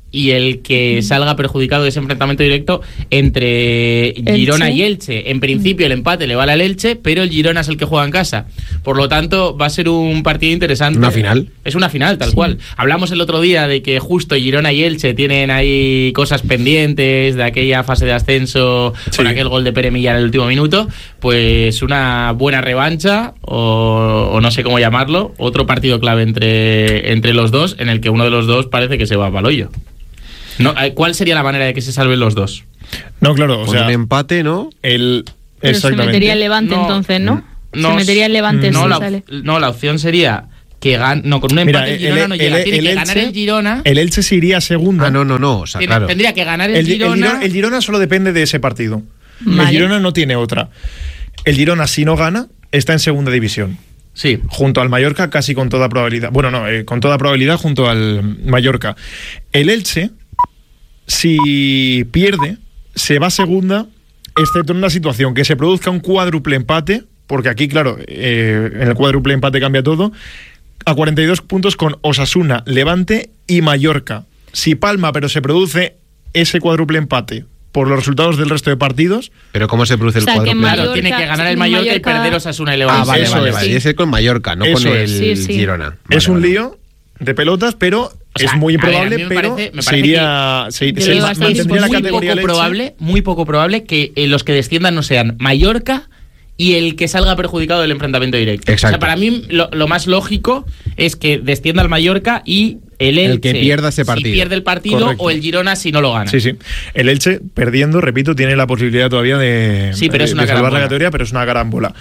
y el que salga perjudicado de ese enfrentamiento directo entre Girona y Elche. En principio el empate le vale al Elche, pero el Girona es el que juega en casa. Por lo tanto, va a ser un partido interesante. ¿Una final? Es una final, tal cual. Hablamos el otro día de que justo Girona y Elche tienen ahí cosas pendientes de aquella fase de ascenso con aquel gol de Pere Milla en el último minuto. Pues una buena revancha, o no sé cómo llamarlo, otro partido clave entre los dos, en el que uno de los dos parece que se va para el hoyo. No, ¿cuál sería la manera de que se salven los dos? No, claro, o sea, un empate, ¿no? Pero se metería el Levante entonces, ¿no? Se metería el Levante sale. No, la opción sería que gane. No, con un empate el Girona no llega. Tiene que ganar el Girona. El Elche se iría a segunda. No. O sea, claro. Tendría que ganar el Girona. El Girona solo depende de ese partido. Vale. El Girona no tiene otra. El Girona, si no gana, está en segunda división. Sí. Junto al Mallorca, casi con toda probabilidad. Bueno, no, con toda probabilidad junto al Mallorca. El Elche, si pierde, se va a segunda, excepto en una situación que se produzca un cuádruple empate, porque aquí, claro, en el cuádruple empate cambia todo, a 42 puntos con Osasuna, Levante y Mallorca. Si palma, pero se produce ese cuádruple empate por los resultados del resto de partidos. ¿Pero cómo se produce el cuádruple? Claro, tiene que ganar el Mallorca y perder Osasuna y Levante. Vale. Y ese con Mallorca, no con el Girona. Es un lío de pelotas, pero es muy improbable, pero se iría, mantendría la categoría muy poco probable que los que desciendan no sean Mallorca y el que salga perjudicado del enfrentamiento directo. Exacto. O sea, para mí lo más lógico es que descienda el Mallorca y el Elche, el que pierda ese partido, si pierde el partido. Correcto. O el Girona si no lo gana. Sí. El Elche, perdiendo, repito, tiene la posibilidad todavía de salvar la categoría, pero es una carambola.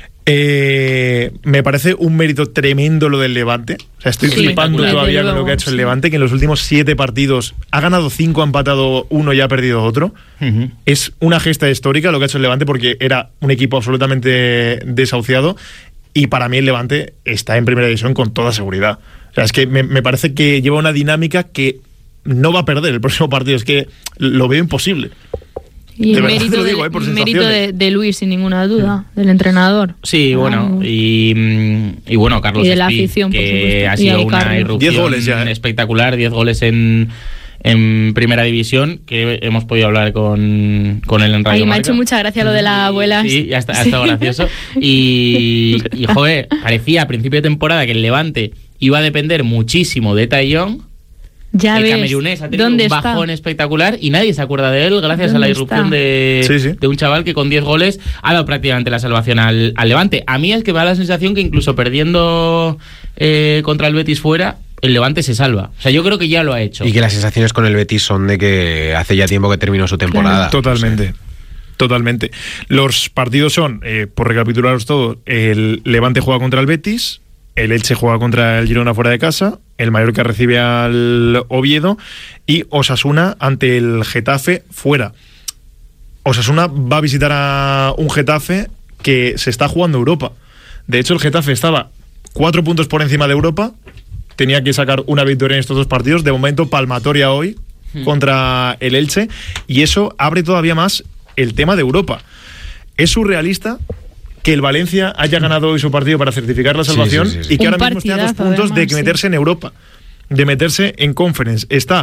Me parece un mérito tremendo lo del Levante. O sea, estoy flipando todavía con lo que ha hecho el Levante, que en los últimos 7 partidos ha ganado 5, ha empatado 1 y ha perdido otro. Es una gesta histórica lo que ha hecho el Levante, porque era un equipo absolutamente desahuciado, y para mí el Levante está en primera división con toda seguridad. O sea, es que me parece que lleva una dinámica que no va a perder el próximo partido. Es que lo veo imposible. Y el mérito, de Luis, sin ninguna duda, del entrenador. Sí, bueno, y bueno, Carlos y de la Espí, afición, que ha sido una irrupción 10 goles ya, espectacular, 10 goles en primera división, que hemos podido hablar con él en Radio Marca. Me ha hecho mucha gracia lo de la abuela. Sí, ha estado gracioso. Y joder, parecía a principio de temporada que el Levante iba a depender muchísimo de Taillon. Ya el camerunés ha tenido un bajón espectacular y nadie se acuerda de él gracias a la irrupción de un chaval que con 10 goles ha dado prácticamente la salvación al Levante. A mí es que me da la sensación que incluso perdiendo contra el Betis fuera, el Levante se salva. O sea, yo creo que ya lo ha hecho. Y que las sensaciones con el Betis son de que hace ya tiempo que terminó su temporada. Claro. Totalmente. Los partidos son, por recapitularos todo, el Levante juega contra el Betis, el Elche juega contra el Girona fuera de casa, el Mallorca recibe al Oviedo y Osasuna ante el Getafe fuera. Osasuna va a visitar a un Getafe que se está jugando Europa. De hecho, el Getafe estaba 4 puntos por encima de Europa, tenía que sacar una victoria en estos 2 partidos, de momento palmatoria hoy contra el Elche, y eso abre todavía más el tema de Europa. Es surrealista que el Valencia haya ganado hoy su partido para certificar la salvación y que ahora mismo esté a 2 puntos de meterse en Europa, de meterse en Conference. Está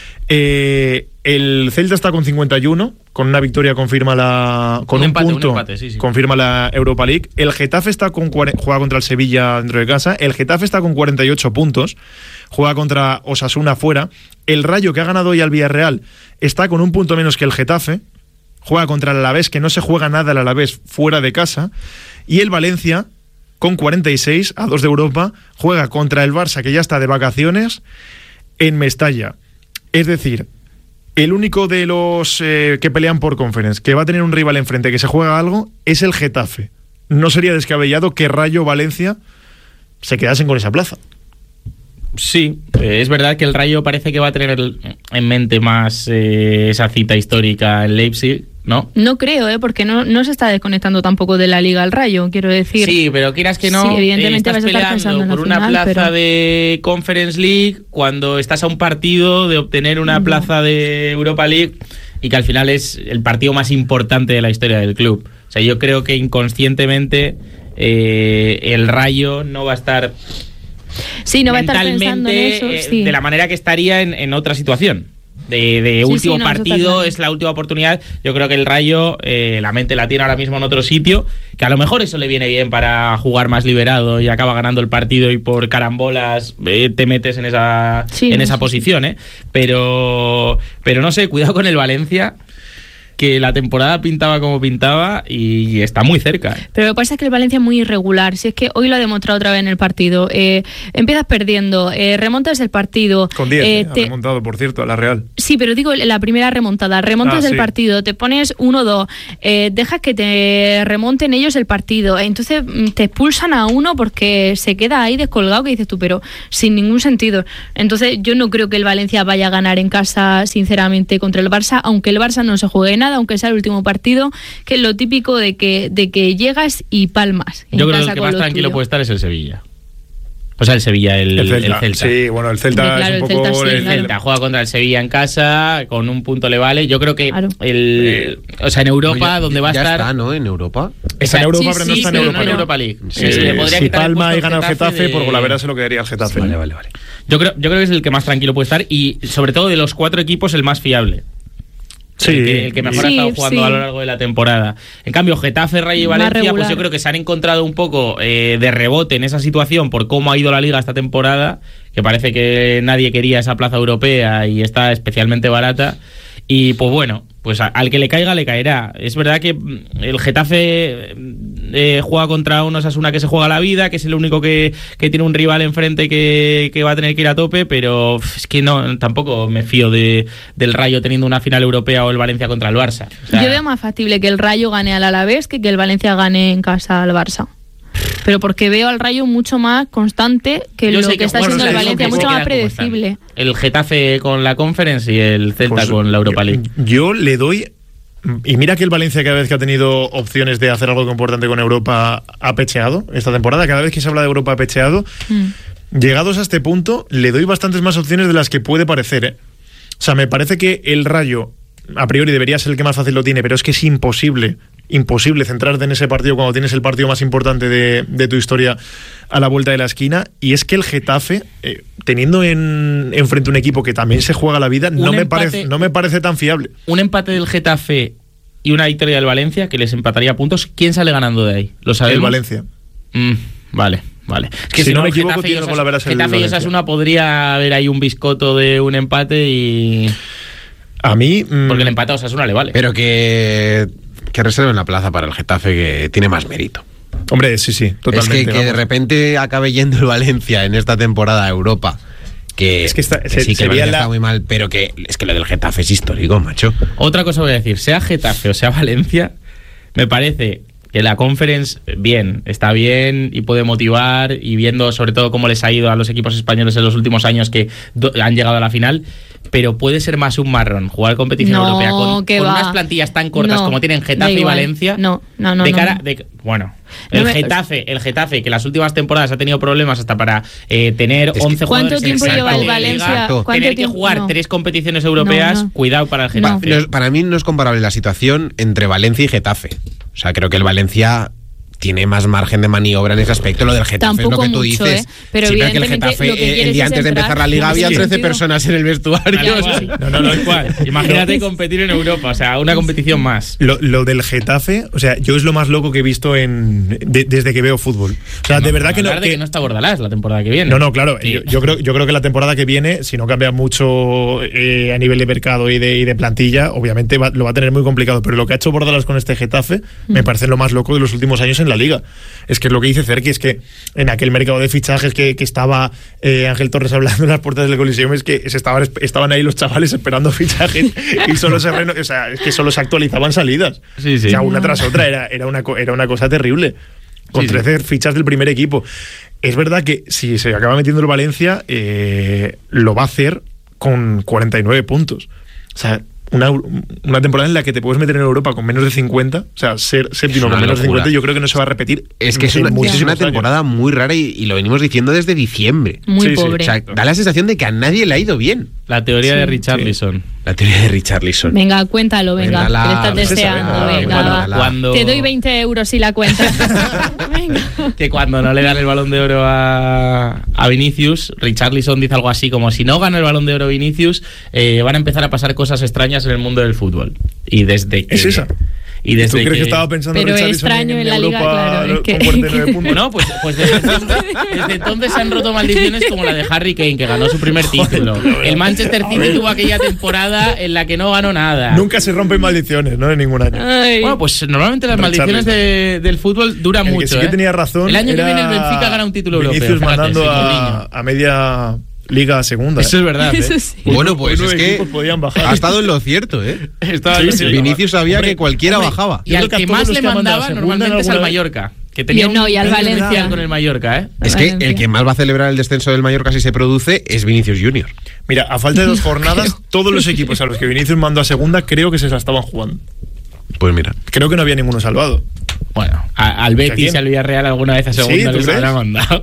el Celta está con 51, con una victoria confirma un empate, confirma la Europa League. El Getafe está juega contra el Sevilla dentro de casa. El Getafe está con 48 puntos, juega contra Osasuna fuera. El Rayo, que ha ganado hoy al Villarreal, está con 1 punto menos que el Getafe, juega contra el Alavés, que no se juega nada el Alavés fuera de casa. Y el Valencia, con 46, a 2 de Europa, juega contra el Barça, que ya está de vacaciones, en Mestalla. Es decir, el único de los que pelean por Conference que va a tener un rival enfrente que se juega algo es el Getafe. No sería descabellado que Rayo Valencia se quedasen con esa plaza. Sí, es verdad que el Rayo parece que va a tener en mente más esa cita histórica en Leipzig, ¿no? No creo, porque no se está desconectando tampoco de la Liga al Rayo, quiero decir. Sí, pero quieras que no, sí, evidentemente estás peleando por una plaza de Conference League cuando estás a un partido de obtener una plaza de Europa League, y que al final es el partido más importante de la historia del club. O sea, yo creo que inconscientemente el Rayo no va a estar Sí, no va a estar pensando en eso. Sí. De la manera que estaría en otra situación. De último partido, es la última oportunidad. Yo creo que el Rayo, la mente la tiene ahora mismo en otro sitio, que a lo mejor eso le viene bien para jugar más liberado y acaba ganando el partido y por carambolas te metes en esa posición, pero no sé, cuidado con el Valencia, que la temporada pintaba como pintaba y está muy cerca. Pero lo que pasa es que el Valencia es muy irregular. Si es que hoy lo ha demostrado otra vez en el partido. Empiezas perdiendo, remontas el partido. Con 10, ha remontado, por cierto, a la Real. Sí, pero digo la primera remontada. Remontas el partido, te pones 1-2, dejas que te remonten ellos el partido. Entonces te expulsan a uno porque se queda ahí descolgado, que dices tú, pero sin ningún sentido. Entonces yo no creo que el Valencia vaya a ganar en casa, sinceramente, contra el Barça, aunque el Barça no se juegue nada, aunque sea el último partido, que es lo típico de que llegas y palmas. Yo creo que el que más tranquilo puede estar es el Sevilla. O sea, el Sevilla, el Celta. Sí, bueno, el Celta claro, es un poco... El Celta juega contra el Sevilla en casa, con un punto le vale. Yo creo que o sea, en Europa, donde va a estar... Ya está, ¿no? En Europa. Está en Europa, pero no está en Europa. No en Europa League. Si Palma y gana el Getafe, por Golavera se lo quedaría el Getafe. Vale. Yo creo que es el que más tranquilo puede estar y, sobre todo, de los 4 equipos, el más fiable. Sí, el que mejor ha estado jugando a lo largo de la temporada. En cambio, Getafe, Rayo y Valencia, pues yo creo que se han encontrado un poco de rebote en esa situación por cómo ha ido la Liga esta temporada, que parece que nadie quería esa plaza europea y está especialmente barata. Y pues bueno, pues al que le caiga, le caerá. Es verdad que el Getafe juega contra un Osasuna que se juega la vida, que es el único que tiene un rival enfrente que va a tener que ir a tope, pero es que no, tampoco me fío del Rayo teniendo una final europea o el Valencia contra el Barça. O sea, yo veo más factible que el Rayo gane al Alavés que el Valencia gane en casa al Barça. Pero porque veo al Rayo mucho más constante que lo que está haciendo el Valencia, mucho más predecible. El Getafe con la Conference y el Celta con la Europa League. Yo le doy... Y mira que el Valencia, cada vez que ha tenido opciones de hacer algo importante con Europa, ha pecheado esta temporada. Cada vez que se habla de Europa, ha pecheado. Llegados a este punto, le doy bastantes más opciones de las que puede parecer. O sea, me parece que el Rayo, a priori, debería ser el que más fácil lo tiene, pero es que es imposible centrarte en ese partido cuando tienes el partido más importante de tu historia a la vuelta de la esquina. Y es que el Getafe, teniendo enfrente un equipo que también se juega la vida, no me parece tan fiable. Un empate del Getafe y una victoria del Valencia, que les empataría puntos. ¿Quién sale ganando de ahí? ¿Lo sabemos? El Valencia. Vale. Es que si no me equivoco, tiene con la veras el Getafe y Osasuna podría haber ahí un biscoto de un empate y... A mí... Porque el empate a Osasuna le vale. Pero que reserven la plaza para el Getafe, que tiene más mérito. Hombre, sí, totalmente. Es que de repente acabe yendo el Valencia en esta temporada a Europa, que es que sí, que el Valencia está muy mal, pero que es que lo del Getafe es histórico, macho. Otra cosa voy a decir, sea Getafe o sea Valencia, me parece que la Conference está bien y puede motivar, y viendo sobre todo cómo les ha ido a los equipos españoles en los últimos años que han llegado a la final, pero puede ser más un marrón jugar competición europea con unas plantillas tan cortas como tienen Getafe y Valencia. El Getafe, que las últimas temporadas ha tenido problemas hasta para tener 11 jugadores. ¿Cuánto tiempo lleva el Valencia? Tener que jugar 3 competiciones europeas, cuidado para el Getafe. Para mí no es comparable la situación entre Valencia y Getafe. O sea, creo que el Valencia tiene más margen de maniobra en ese aspecto. Lo del Getafe tampoco es lo que tú mucho, dices. Pero sí, que el Getafe, el día antes de empezar la Liga, había 13 personas en el vestuario. No, igual. Imagínate competir en Europa, o sea, una competición más. Lo del Getafe, o sea, yo es lo más loco que he visto desde que veo fútbol. O sea, de verdad que no... que no está Bordalás la temporada que viene. No, claro. Sí. Yo creo que la temporada que viene, si no cambia mucho a nivel de mercado y de plantilla, obviamente lo va a tener muy complicado. Pero lo que ha hecho Bordalás con este Getafe me parece lo más loco de los últimos años en la Liga. Es que es lo que dice Cerqui, es que en aquel mercado de fichajes que estaba Ángel Torres hablando en las puertas del Coliseum, es que estaban ahí los chavales esperando fichajes y solo se actualizaban salidas. Sí. O sea, una tras otra, era una cosa terrible. Con 13 fichas del primer equipo. Es verdad que si se acaba metiendo el Valencia, lo va a hacer con 49 puntos. O sea, una temporada en la que te puedes meter en Europa con menos de 50, o sea, ser séptimo con menos de 50, yo creo que no se va a repetir. Es que es una temporada muy rara y lo venimos diciendo desde diciembre. Muy pobre. O sea, da la sensación de que a nadie le ha ido bien. La teoría de Richarlison. La teoría de Richarlison. Venga, cuéntalo, venga. Que le estás deseando, venga. Cuando... Te doy 20 euros si la cuentas. Que cuando no le dan el Balón de Oro a Vinicius, Richarlison dice algo así como: si no gana el Balón de Oro Vinicius, van a empezar a pasar cosas extrañas en el mundo del fútbol. Y desde que... ¿Es esa? Y desde ¿Tú crees que estaba pensando pero Richarlison extraño en la Europa, liga, claro, es que... con 49 puntos? No, pues desde entonces se han roto maldiciones como la de Harry Kane, que ganó su primer título. El Manchester City tuvo aquella temporada en la que no ganó nada. Nunca se rompen maldiciones, ¿no? En ningún año. Ay. Bueno, pues normalmente las maldiciones del fútbol duran el mucho. Que sí que tenía razón. El año que viene el Benfica gana un título Vinicius europeo. mandando Fíjate, a media liga segunda. Eso es verdad. Eso sí. Bueno, pues es que ha estado en lo cierto, ¿eh? Vinicius sabía que cualquiera bajaba. Y al que más le mandaba normalmente es al Mallorca. Que tenía y al Valencia con el Mallorca, ¿eh? Es que el que más va a celebrar el descenso del Mallorca si se produce es Vinicius Junior. Mira, a falta de 2 jornadas, todos los equipos a los que Vinicius mandó a segunda creo que se la estaban jugando. Pues mira. Creo que no había ninguno salvado. Bueno, al Betis y al Villarreal alguna vez a segunda les habrá mandado.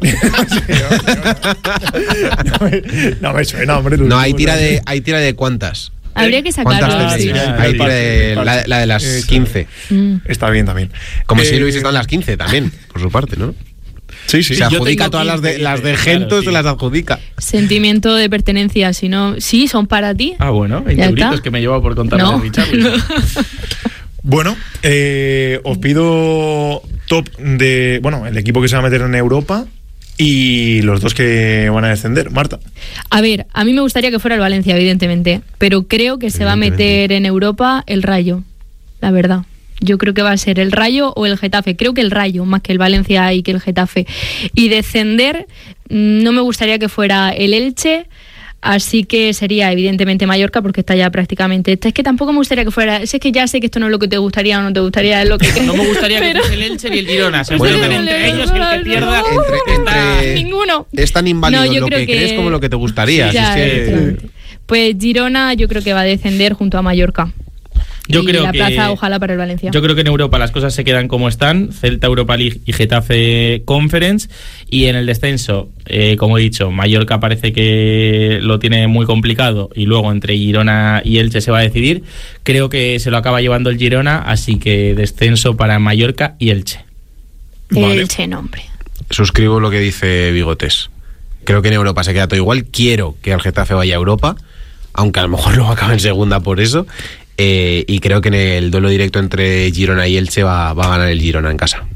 No me suena, hombre. No, hay tira de cuántas. Habría que sacarlo. Hay tira de la de las 15. Está bien también. Como si Luis está en las 15 también, por su parte, ¿no? Sí, sí. Se adjudica todas las de Gento, se las adjudica. Sentimiento de pertenencia, si no... Sí, son para ti. Ah, bueno, 20 euritos que me llevo por contar de Richarlison. Bueno, os pido top de... Bueno, el equipo que se va a meter en Europa y los 2 que van a descender. Marta. A ver, a mí me gustaría que fuera el Valencia, evidentemente, pero creo que se va a meter en Europa el Rayo, la verdad. Yo creo que va a ser el Rayo o el Getafe. Creo que el Rayo, más que el Valencia y que el Getafe. Y descender, no me gustaría que fuera el Elche, así que sería evidentemente Mallorca, porque está ya prácticamente. Es que tampoco me gustaría que fuera... Es que ya sé que esto no es lo que te gustaría o no te gustaría, es lo que... No me gustaría que fuese el Elche ni el Girona. Se enfrentan entre ellos, que el que pierda... Ninguno. Es tan inválido lo que crees como lo que te gustaría. Ya, si es que... Pues Girona yo creo que va a descender junto a Mallorca. Yo creo la plaza, ojalá, para el Valencia. Yo creo que en Europa las cosas se quedan como están: Celta Europa League y Getafe Conference. Y en el descenso, como he dicho, Mallorca parece que lo tiene muy complicado y luego entre Girona y Elche se va a decidir. Creo que se lo acaba llevando el Girona, así que descenso para Mallorca y Elche. Vale. Elche, no, hombre. Suscribo lo que dice Bigotes. Creo que en Europa se queda todo igual. Quiero que el Getafe vaya a Europa, aunque a lo mejor luego acaba en segunda por eso. Y creo que en el duelo directo entre Girona y Elche va a ganar el Girona en casa.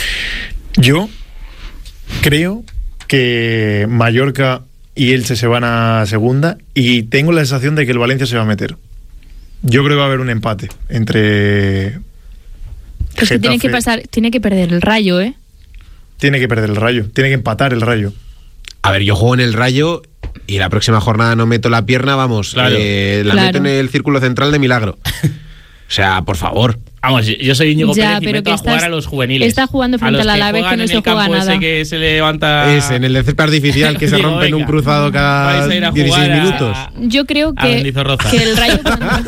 Yo creo que Mallorca y Elche se van a segunda y tengo la sensación de que el Valencia se va a meter. Yo creo que va a haber un empate entre... Pues que tiene que perder el Rayo, ¿eh? Tiene que perder el Rayo, tiene que empatar el Rayo. A ver, yo juego en el Rayo y la próxima jornada no meto la pierna, vamos, claro. Meto en el círculo central de milagro. O sea, por favor. Vamos, yo soy Íñigo Pérez y meto a jugar a los juveniles. Está jugando frente al Alavés, que no se juega nada. Ese que se levanta... En el de césped artificial que se rompe en un cruzado cada 16 minutos. Yo creo que el Rayo...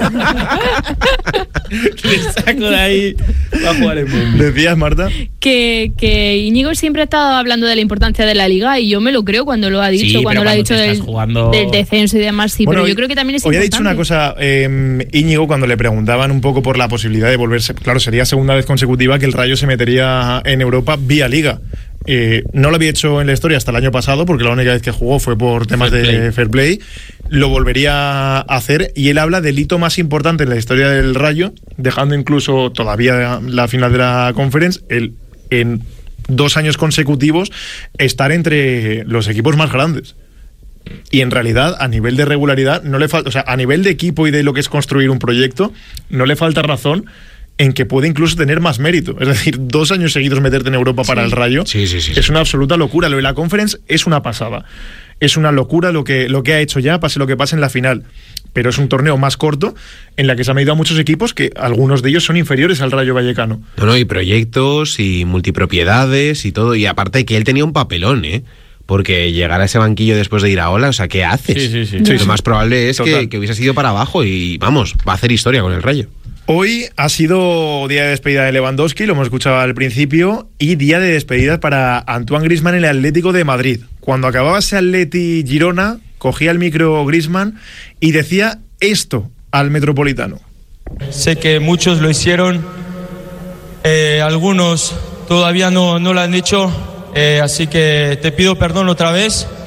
Le saco de ahí va a jugar en mundo. ¿Decías, Marta? Que Íñigo siempre ha estado hablando de la importancia de la Liga y yo me lo creo cuando lo ha dicho, cuando lo ha dicho del descenso y demás, sí, bueno, pero yo creo que también es importante. Hoy ha dicho una cosa Íñigo cuando le preguntaban un poco por la posibilidad de volverse, claro, sería segunda vez consecutiva que el Rayo se metería en Europa vía Liga. No lo había hecho en la historia hasta el año pasado, porque la única vez que jugó fue por temas de fair play. Lo volvería a hacer y él habla del hito más importante en la historia del Rayo, dejando incluso todavía la final de la Conference, en 2 años consecutivos estar entre los equipos más grandes. Y en realidad, a nivel de regularidad, no le falta, o sea, a nivel de equipo y de lo que es construir un proyecto, no le falta razón en que puede incluso tener más mérito. Es decir, 2 años seguidos meterte en Europa para el Rayo es una absoluta locura. Lo de la Conference es una pasada. Es una locura lo que ha hecho ya, pase lo que pase en la final. Pero es un torneo más corto en la que se han medido a muchos equipos que algunos de ellos son inferiores al Rayo Vallecano. No, y proyectos y multipropiedades y todo. Y aparte que él tenía un papelón, porque llegar a ese banquillo después de ir a Ola, o sea, ¿qué haces? Sí. Lo más probable es que hubiese sido para abajo y, vamos, va a hacer historia con el Rayo. Hoy ha sido día de despedida de Lewandowski, lo hemos escuchado al principio, y día de despedida para Antoine Griezmann en el Atlético de Madrid. Cuando acababa ese Atleti Girona, cogía el micro Griezmann y decía esto al Metropolitano. Sé que muchos lo hicieron, algunos todavía no lo han hecho, así que te pido perdón otra vez.